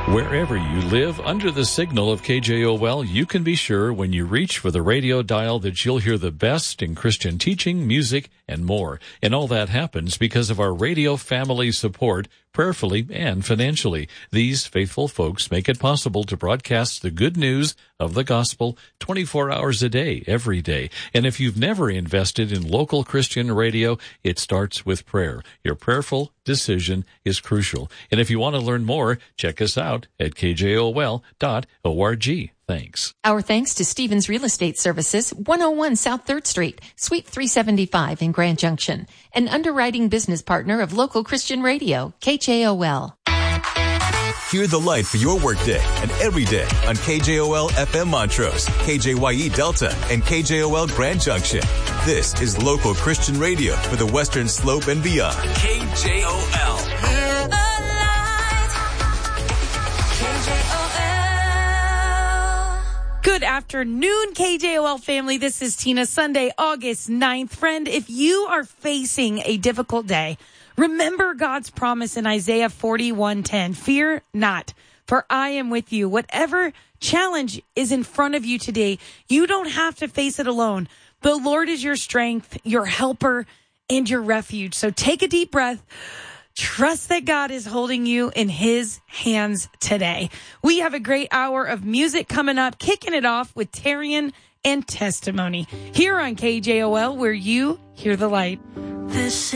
Wherever you live under the signal of KJOL, you can be sure when you reach for the radio dial that you'll hear the best in Christian teaching, music, and more. And all that happens because of our radio family support, prayerfully and financially. These faithful folks make it possible to broadcast the good news of the gospel 24 hours a day, every day. And if you've never invested in local Christian radio, it starts with prayer. Your prayerful decision is crucial. And if you want to learn more, check us out at kjol.org. Thanks. Our thanks to Stevens Real Estate Services, 101 South 3rd Street, Suite 375 in Grand Junction, an underwriting business partner of local Christian radio, KJOL. Hear the light for your workday and every day on KJOL FM Montrose, KJYE Delta, and KJOL Grand Junction. This is local Christian radio for the Western Slope and beyond. KJOL. Hear the light. KJOL. Good afternoon, KJOL family. This is Tina. Sunday, August 9th. Friend, if you are facing a difficult day, remember God's promise in Isaiah 41:10. Fear not, for I am with you. Whatever challenge is in front of you today, you don't have to face it alone. The Lord is your strength, your helper, and your refuge. So take a deep breath. Trust that God is holding you in his hands today. We have a great hour of music coming up, kicking it off with Tarian and Testimony here on KJOL, where you hear the light. This